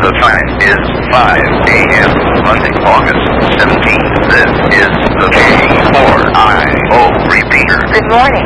The time is 5 a.m. Monday, August 17th. This is the KRIO repeater. Good morning.